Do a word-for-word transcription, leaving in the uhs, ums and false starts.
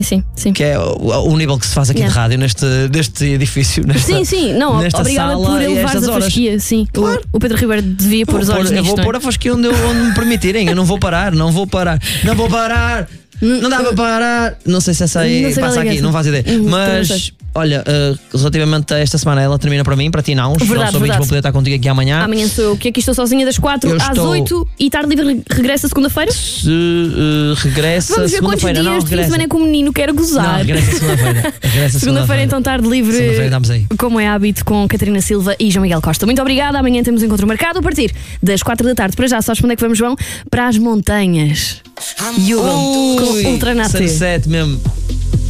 Sim, sim. Que é o, o nível que se faz aqui Yeah. de rádio neste, neste edifício. Nesta, Sim, sim, não, nesta obrigada sala por e elevares estas a horas. fasquia. Sim, Claro. o, o Pedro Ribeiro devia pôr Eu os vou olhos pôr- eu nisto. vou não é? pôr a fasquia onde, eu- onde me permitirem. Eu não vou parar, não vou parar, não vou parar. Não dá para parar. Não sei se essa aí Não sei passa qual é aqui, essa. não faço ideia. Hum, também não Mas, sei. olha, uh, relativamente a esta semana, ela termina para mim, para ti não. Os Verdade, nossos ouvintes verdade. vão poder estar contigo aqui amanhã. Amanhã sou eu, que aqui estou sozinha das quatro Eu às estou- oito e tarde livre regressa segunda-feira. Se uh, regressa Vamos ver quantos segunda-feira, dias não de fim de regressa. semana é que o menino quer Não, gozar. regressa segunda-feira. Regressa Segunda-feira, então, tarde livre, Segunda-feira estamos aí. como é hábito, com Catarina Silva e João Miguel Costa. Muito obrigada. Amanhã temos um encontro marcado a partir das quatro da tarde. Para já, só responder que vamos, João, para as montanhas. Yugo, com Ui, Ultranate. Sunset mesmo.